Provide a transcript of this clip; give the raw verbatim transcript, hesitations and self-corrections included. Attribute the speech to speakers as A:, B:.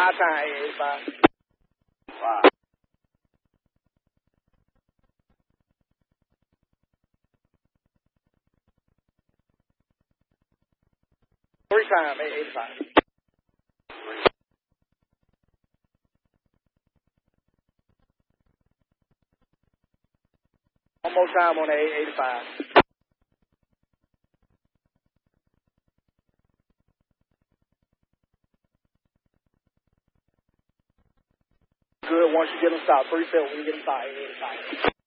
A: High time, eight eighty-five. Wow. Three time, eight eighty-five. One more time on the eight eighty-five. Good, once you get them stopped. Three set when you get them stopped, eight eighty-five.